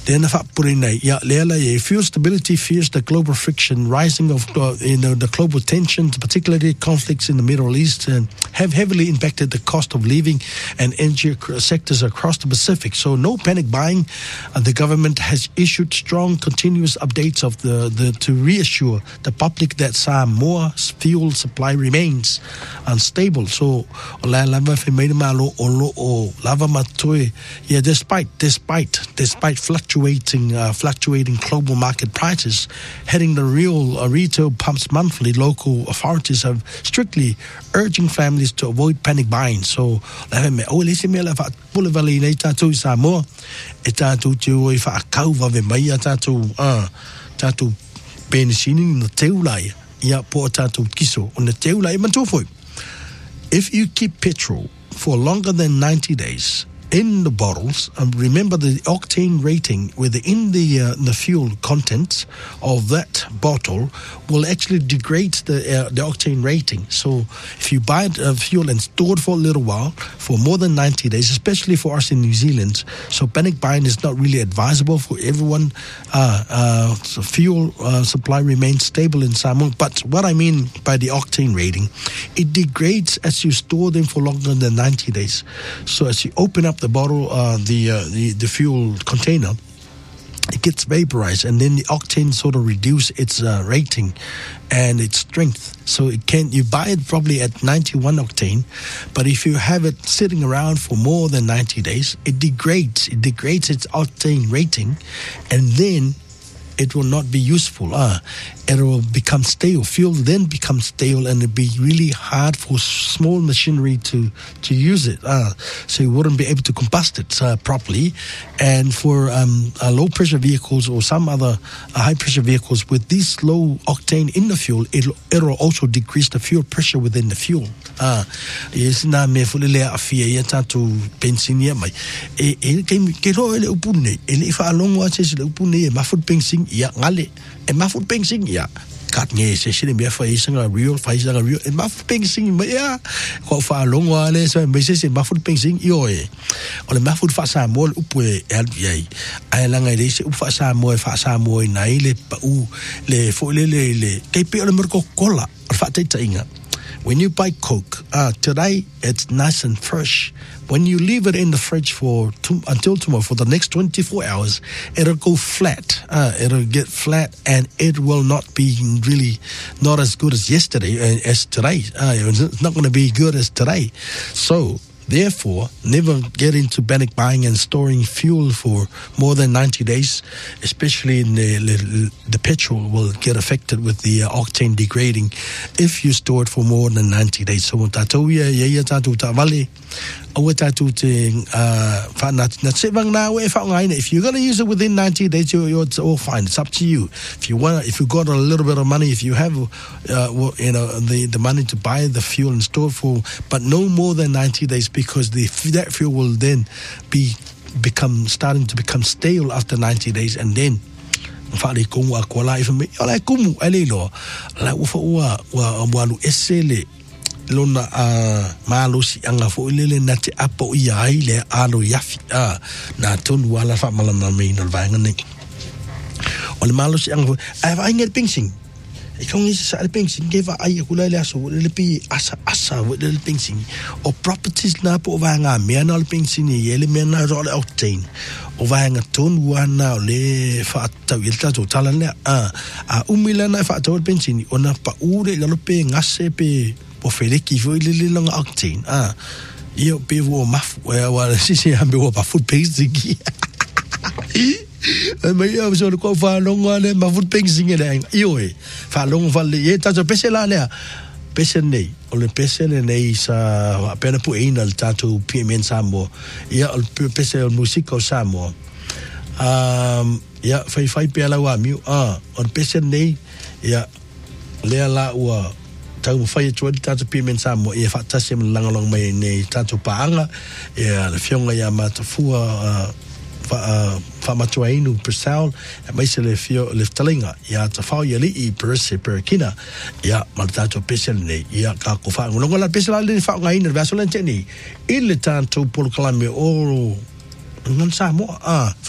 Then fuel stability fears the global friction, rising of the global tensions, particularly conflicts in the Middle East, have heavily impacted the cost of living and energy sectors across the Pacific. So no panic buying. The government has issued strong, continuous updates of to reassure the public that Samoa fuel supply remains unstable. So despite fluctuating global market prices, hitting the retail pumps monthly, local authorities have strictly urging families to avoid panic buying. So Samoa if you keep petrol for longer than 90 days in the bottles, remember the octane rating within the fuel content of that bottle will actually degrade the octane rating. So if you buy fuel and store it for a little while, for more than 90 days, especially for us in New Zealand, so panic buying is not really advisable for everyone. So fuel supply remains stable in Samoa. But what I mean by the octane rating, it degrades as you store them for longer than 90 days. So as you open up the bottle, the fuel container, it gets vaporized, and then the octane sort of reduce its rating and its strength. So you buy it probably at 91 octane, but if you have it sitting around for more than 90 days, it degrades its octane rating, and then it will not be useful. It will become stale. Fuel then becomes stale, and it'll be really hard for small machinery to use it. So you wouldn't be able to combust it properly. And for low pressure vehicles or some other high pressure vehicles with this low octane in the fuel, it'll also decrease the fuel pressure within the fuel. Yes, na me fulele afia ya tatu pensinia mai. Ke ro ele upune, ele fa longwa se le upune ma food pensing ya ngale. E ma food pensing ya kat nge se se me fa isanga real e ma food pensing ma ya ko fa longwa le so me se ma food pensing yo e. Ole ma food fa sa mo upue el ye. Ai la ngai le se u fa sa mo nai le pa u le fo le ke pe le merko cola fa te inga. When you buy Coke, today it's nice and fresh. When you leave it in the fridge until tomorrow, for the next 24 hours, it'll go flat. It'll get flat, and it will not be really not as good as yesterday, as today. It's not going to be good as today. So, therefore, never get into panic buying and storing fuel for more than 90 days, especially in the petrol will get affected with the octane degrading if you store it for more than 90 days. So, if you're going to use it within 90 days, it's all fine. It's up to you. If you got a little bit of money, if you have the money to buy the fuel and store it for, but no more than 90 days, because that fuel will then starting to become stale after 90 days, and then lona malo si anga fo ilele na te apo ia ile alo yafi na tonu wala fa malama me no vanga ne ole malo si anga ai va inget pingsing e kong is sa pingsing geva ai kula le aso le pi asa with le pingsing o properties na po vanga me na le pingsing ni ele me na ro le octane o vanga tonu wana le fa ta wilta to tala le umila na fa to pingsing ona pa ure le pe ngase pe po feleki fo le long octane io pe vo maf wa si ambe wa pa food pasting ma io so ko fa long le ma food pasting le io fa long fa le ta so pesela le pesene o le pesene nei sa pena pu ina il tatu pmen samo ia o pesel musico samo ia fai pe la wa mi o pesene ia le la wa tau fai tuan tatu pimen samo ia fatasi langalong mai nei tatu paanga ia le fionga ia matafua fa matuainu persal mai se le fio le talinga ia ta fa ia li perse perkina ia maltatu pesel nei ia ka ko fa ngolonga la pesel le fa ngai ne vaso lente ni il tanto por clamé o non samo